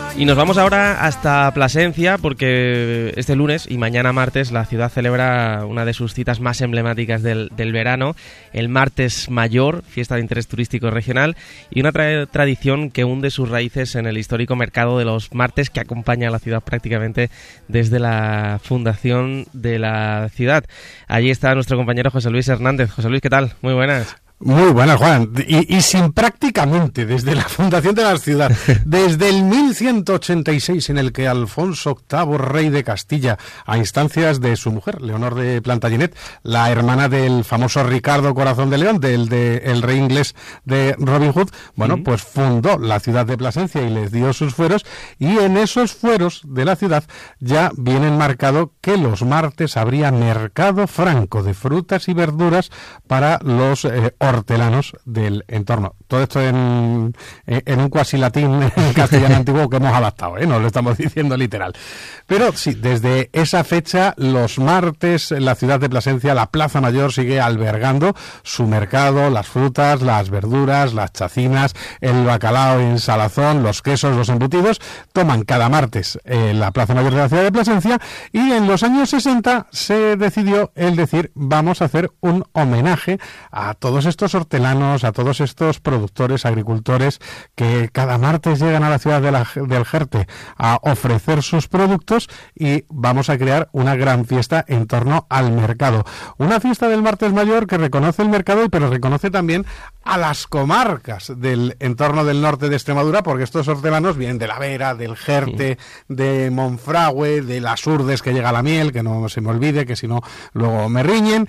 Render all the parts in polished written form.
Y nos vamos ahora hasta Plasencia porque este lunes y mañana martes la ciudad celebra una de sus citas más emblemáticas del verano, el Martes Mayor, fiesta de interés turístico regional y una tradición que hunde sus raíces en el histórico mercado de los martes que acompaña a la ciudad prácticamente desde la fundación de la ciudad. Allí está nuestro compañero José Luis Hernández. José Luis, ¿qué tal? Muy buenas. Muy buenas, Juan. Y sin prácticamente, desde la fundación de la ciudad, desde el 1186, en el que Alfonso VIII, rey de Castilla, a instancias de su mujer, Leonor de Plantagenet, la hermana del famoso Ricardo Corazón de León, el rey inglés de Robin Hood, pues fundó la ciudad de Plasencia y les dio sus fueros, y en esos fueros de la ciudad ya viene enmarcado que los martes habría mercado franco de frutas y verduras para los hortelanos del entorno. Todo esto en un cuasi latín castellano antiguo que hemos adaptado, no lo estamos diciendo literal. Pero sí, desde esa fecha, los martes, la ciudad de Plasencia, la Plaza Mayor, sigue albergando su mercado, las frutas, las verduras, las chacinas, el bacalao en salazón, los quesos, los embutidos, toman cada martes la Plaza Mayor de la ciudad de Plasencia, y en los años 60 se decidió decir, vamos a hacer un homenaje a todos estos hortelanos, a todos estos productores, agricultores que cada martes llegan a la ciudad del Jerte a ofrecer sus productos, y vamos a crear una gran fiesta en torno al mercado. Una fiesta del Martes Mayor que reconoce el mercado, pero reconoce también a las comarcas del entorno del norte de Extremadura, porque estos hortelanos vienen de la Vera, del Jerte, de Monfragüe, de las Urdes, que llega la miel, que no se me olvide, que si no luego me riñen,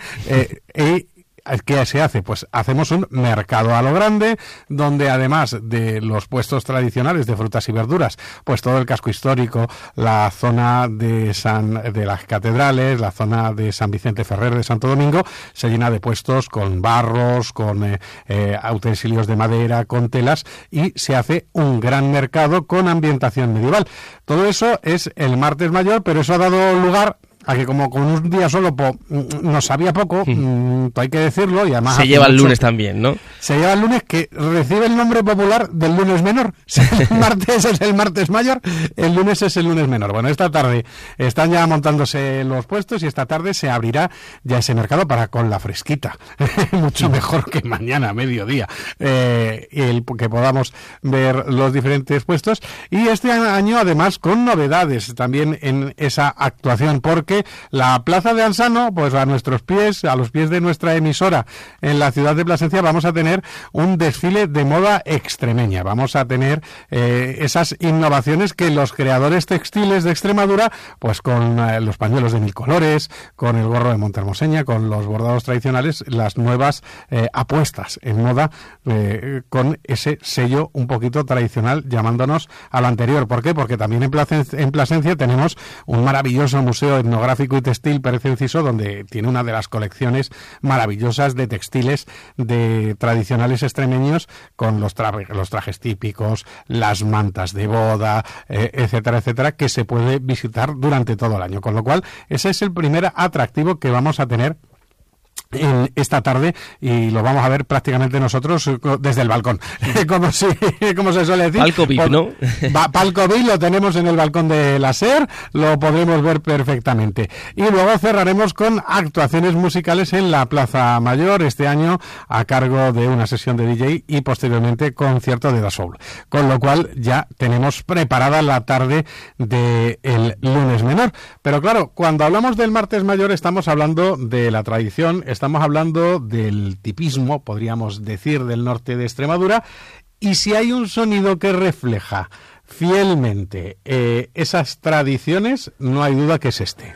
¿qué se hace? Pues hacemos un mercado a lo grande, donde además de los puestos tradicionales de frutas y verduras, pues todo el casco histórico, la zona de las catedrales, la zona de San Vicente Ferrer de Santo Domingo, se llena de puestos con barros, con utensilios de madera, con telas, y se hace un gran mercado con ambientación medieval. Todo eso es el Martes Mayor, pero eso ha dado lugar a que, como con un día solo nos sabía poco, hay que decirlo, y además se lleva el lunes también, ¿no? Se lleva el lunes, que recibe el nombre popular del lunes menor. El martes es el Martes Mayor, el lunes es el lunes menor. Bueno, esta tarde están ya montándose los puestos, y esta tarde se abrirá ya ese mercado con la fresquita, mucho mejor que mañana a mediodía, que podamos ver los diferentes puestos. Y este año, además, con novedades también en esa actuación, porque la Plaza de Ansano, pues a los pies de nuestra emisora en la ciudad de Plasencia, vamos a tener un desfile de moda extremeña. Vamos a tener esas innovaciones que los creadores textiles de Extremadura, pues con los pañuelos de 1000 colores, con el gorro de Montermoseña, con los bordados tradicionales, las nuevas apuestas en moda, con ese sello un poquito tradicional, llamándonos al anterior. ¿Por qué? Porque también en Plasencia tenemos un maravilloso museo etnográfico y textil, Pérez Enciso, donde tiene una de las colecciones maravillosas de textiles de tradicionales extremeños, con los trajes típicos, las mantas de boda, etcétera, etcétera, que se puede visitar durante todo el año. Con lo cual, ese es el primer atractivo que vamos a tener en esta tarde, y lo vamos a ver prácticamente nosotros desde el balcón, como se suele decir. Palco VIP, ¿no? Palco VIP lo tenemos en el balcón de la SER, lo podremos ver perfectamente. Y luego cerraremos con actuaciones musicales en la Plaza Mayor, este año a cargo de una sesión de DJ y posteriormente concierto de dancehall. Con lo cual ya tenemos preparada la tarde del lunes menor. Pero claro, cuando hablamos del Martes Mayor estamos hablando de la tradición, estamos hablando del tipismo, podríamos decir, del norte de Extremadura, y si hay un sonido que refleja fielmente esas tradiciones, no hay duda que es este.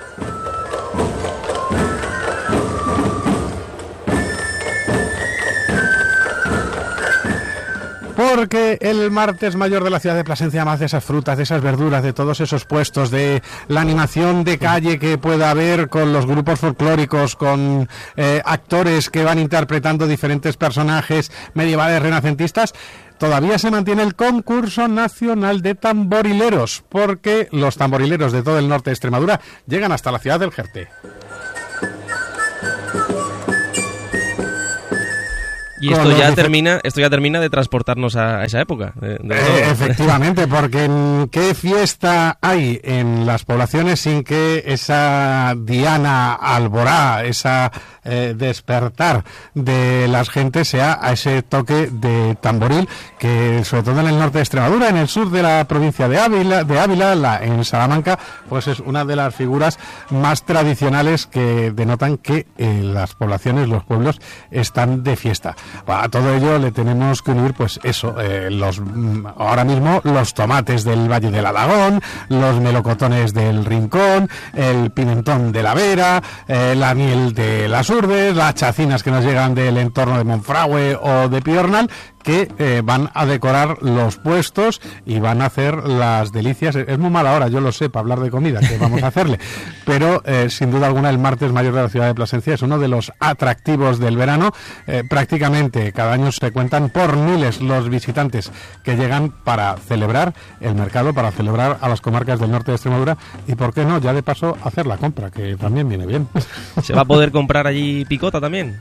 Porque el Martes Mayor de la ciudad de Plasencia, además de esas frutas, de esas verduras, de todos esos puestos, de la animación de calle que pueda haber con los grupos folclóricos, con actores que van interpretando diferentes personajes medievales renacentistas, todavía se mantiene el concurso nacional de tamborileros, porque los tamborileros de todo el norte de Extremadura llegan hasta la ciudad del Jerte. Y esto ya termina de transportarnos a esa época. Efectivamente, porque ¿qué fiesta hay en las poblaciones sin que esa diana alborá, esa despertar de las gentes sea a ese toque de tamboril que, sobre todo en el norte de Extremadura, en el sur de la provincia de Ávila, en Salamanca, pues es una de las figuras más tradicionales que denotan que las poblaciones, los pueblos, están de fiesta. A todo ello le tenemos que unir, pues eso, ahora mismo los tomates del Valle del Alagón, los melocotones del Rincón, el pimentón de la Vera, la miel de las Urdes, las chacinas que nos llegan del entorno de Monfragüe o de Piornal, que van a decorar los puestos y van a hacer las delicias. Es muy mala hora, yo lo sé, para hablar de comida, que vamos a hacerle, pero sin duda alguna el martes mayor de la ciudad de Plasencia es uno de los atractivos del verano. Prácticamente cada año se cuentan por miles los visitantes que llegan para celebrar el mercado, para celebrar a las comarcas del norte de Extremadura y, ¿por qué no?, ya de paso hacer la compra, que también viene bien. ¿Se va a poder comprar allí picota también?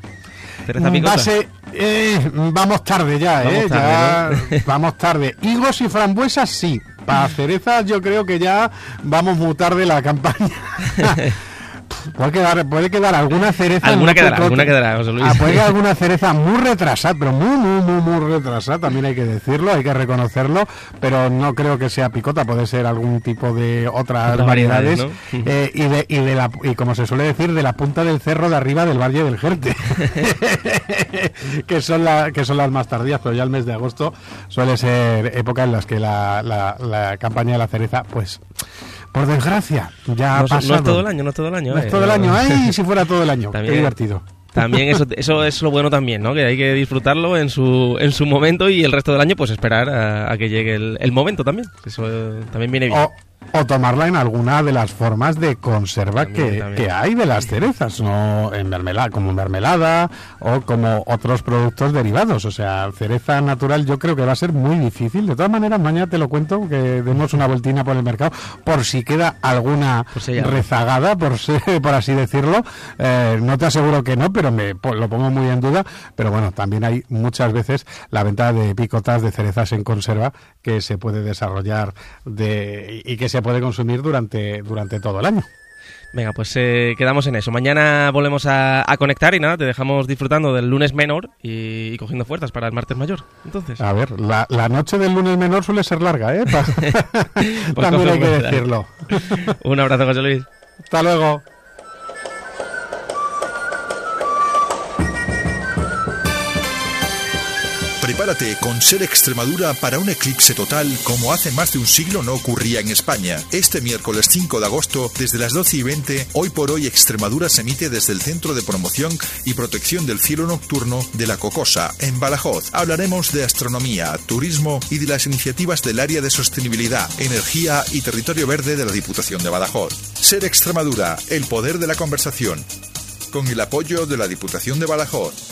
Vamos tarde ya, vamos tarde. Higos y frambuesas sí. Para cerezas yo creo que ya vamos muy tarde la campaña. Puede quedar alguna cereza. Alguna quedará, José Luis. Puede quedar alguna cereza muy retrasada, pero muy retrasada, también hay que decirlo, hay que reconocerlo, pero no creo que sea picota, puede ser algún tipo de otras variedades, ¿no? Y como se suele decir, de la punta del cerro de arriba del Valle del Jerte, que son las más tardías, pero ya el mes de agosto suele ser época en las que la campaña de la cereza, pues, por desgracia, ya ha pasado. No es todo el año. No es todo el año. ¡Ay, si fuera todo el año! También, qué divertido. También eso es lo bueno también, ¿no? Que hay que disfrutarlo en su momento y el resto del año pues esperar a que llegue el momento también. Eso también viene bien. O tomarla en alguna de las formas de conserva que hay de las cerezas, no en mermelada, como mermelada o como otros productos derivados. O sea, cereza natural yo creo que va a ser muy difícil. De todas maneras, mañana te lo cuento, que demos una vueltina por el mercado, por si queda alguna rezagada, por así decirlo. No te aseguro que no, pero lo pongo muy en duda. Pero bueno, también hay muchas veces la venta de picotas de cerezas en conserva que se puede desarrollar y que se puede consumir durante todo el año. Venga, pues quedamos en eso. Mañana volvemos a conectar y nada, te dejamos disfrutando del lunes menor y cogiendo fuerzas para el martes mayor. Entonces, a ver, la noche del lunes menor suele ser larga, ¿eh? Pues también hay que decirlo. Un abrazo, José Luis. Hasta luego. Prepárate con Ser Extremadura para un eclipse total como hace más de un siglo no ocurría en España. Este miércoles 5 de agosto, desde las 12:20, Hoy por Hoy Extremadura se emite desde el Centro de Promoción y Protección del Cielo Nocturno de La Cocosa, en Badajoz. Hablaremos de astronomía, turismo y de las iniciativas del área de sostenibilidad, energía y territorio verde de la Diputación de Badajoz. Ser Extremadura, el poder de la conversación. Con el apoyo de la Diputación de Badajoz.